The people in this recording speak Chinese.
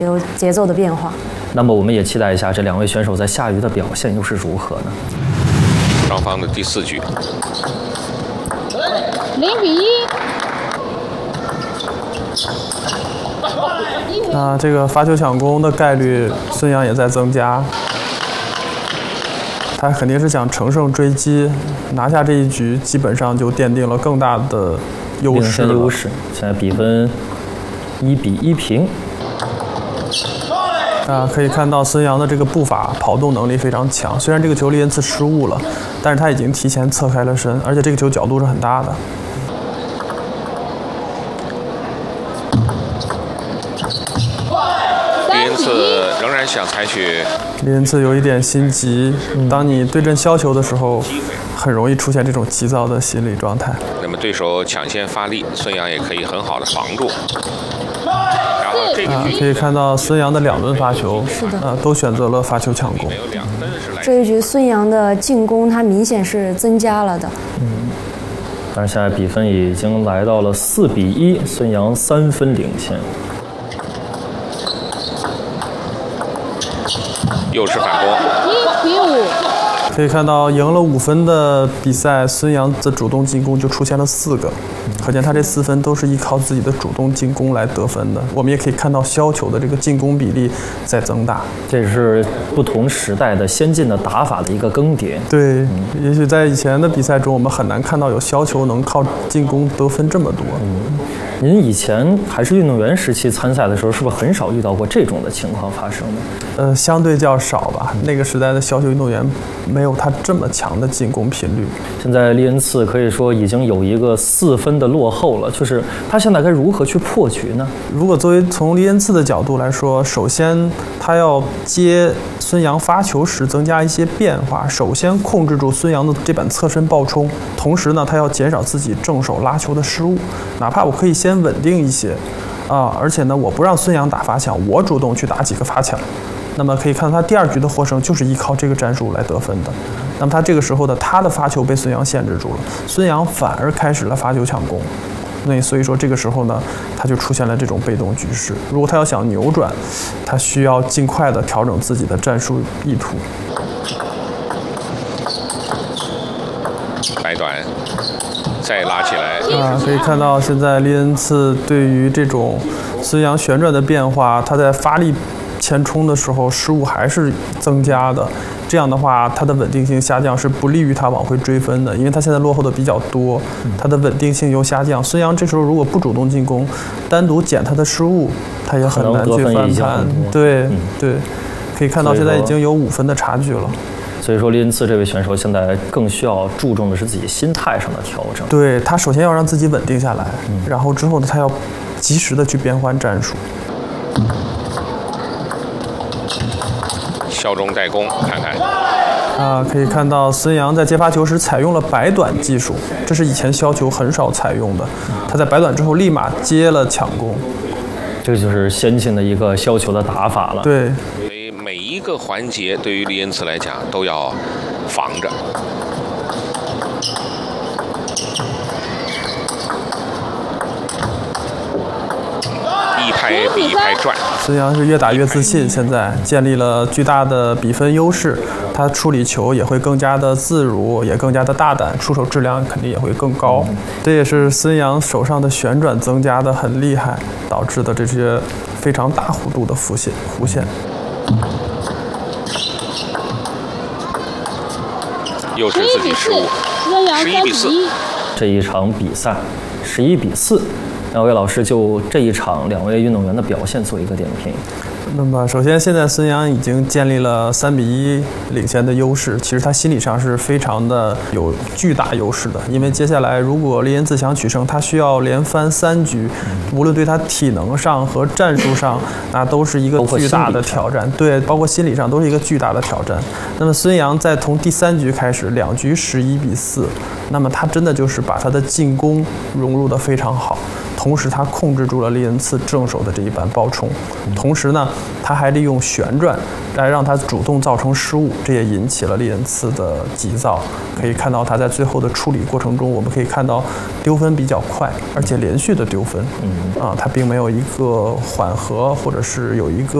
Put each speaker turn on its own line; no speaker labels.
有节奏的变化。
那么我们也期待一下这两位选手在下鱼的表现又是如何呢？
双方的第4局
0-1。
那这个发球抢攻的概率，孙杨也在增加。他肯定是想乘胜追击，拿下这一局，基本上就奠定了更大的优势了。
现在比分1-1平。
可以看到孙杨的这个步伐、跑动能力非常强。虽然这个球李恩赐失误了，但是他已经提前侧开了身，而且这个球角度是很大的。
李恩赐仍然想采取。
李恩赐有一点心急，当你对阵削球的时候，很容易出现这种急躁的心理状态。
那么对手抢先发力，孙杨也可以很好的防住。然后这个
可以看到孙杨的2轮发球，都选择了发球抢攻。
这一局孙杨的进攻，他明显是增加了的。
但是现在比分已经来到了4-1，孙杨3分领先。
又是反攻
1-5。
可以看到，赢了5分的比赛，孙杨的主动进攻就出现了4个，可见他这4分都是依靠自己的主动进攻来得分的。我们也可以看到削球的这个进攻比例在增大，
这是不同时代的先进的打法的一个更迭。
对，也许在以前的比赛中，我们很难看到有削球能靠进攻得分这么多。
您以前还是运动员时期参赛的时候，是不是很少遇到过这种的情况发生呢？
相对较少吧。那个时代的削球运动员没有他这么强的进攻频率。
现在李恩赐可以说已经有一个4分的落后了，就是他现在该如何去破局呢？
如果作为从李恩赐的角度来说，首先他要接孙杨发球时增加一些变化，首先控制住孙杨的这板侧身爆冲，同时呢，他要减少自己正手拉球的失误，哪怕我可以先稳定一些，而且呢，我不让孙杨打发抢，我主动去打几个发抢。那么可以看到他第2局的获胜就是依靠这个战术来得分的。那么他这个时候的他的发球被孙杨限制住了，孙杨反而开始了发球抢攻。所以说这个时候呢，他就出现了这种被动局势。如果他要想扭转，他需要尽快的调整自己的战术意图。
白短，再拉起来。
可以看到现在李恩赐对于这种孙杨旋转的变化，他在发力前冲的时候失误还是增加的。这样的话，他的稳定性下降是不利于他往回追分的，因为他现在落后的比较多，他的稳定性又下降。孙杨这时候如果不主动进攻，单独捡他的失误，他也很难去翻盘。对，可以看到现在已经有5分的差距了。
所以说，李恩赐这位选手现在更需要注重的是自己心态上的调整。
对，他首先要让自己稳定下来，然后之后呢，他要及时的去变换战术。
削中带攻，看看。
可以看到孙杨在接发球时采用了摆短技术，这是以前削球很少采用的。他在摆短之后立马接了抢攻，
这就是先进的一个削球的打法了。
对。
所以每一个环节对于李恩赐来讲都要防着。一拍比一拍赚。
孙杨是越打越自信，现在建立了巨大的比分优势，他处理球也会更加的自如，也更加的大胆，出手质量肯定也会更高。这也是孙杨手上的旋转增加的很厉害，导致的这些非常大弧度的弧线。
又是自己失误，11-4。
这一场比赛11-4。两位老师就这一场2位运动员的表现做一个点评。
那么首先现在孙杨已经建立了3-1领先的优势，其实他心理上是非常的有巨大优势的，因为接下来如果李恩赐想取胜，他需要连翻3局，无论对他体能上和战术上，那都是一个巨大的挑战。对，包括心理上都是一个巨大的挑战。那么孙杨在从第3局开始，2局11-4，那么他真的就是把他的进攻融入得非常好。 同时他控制住了利恩茨正手的这一板爆冲，同时呢，他还利用旋转来让他主动造成失误，这也引起了利恩茨的急躁。可以看到他在最后的处理过程中，我们可以看到丢分比较快，而且连续的丢分，他并没有一个缓和或者是有一个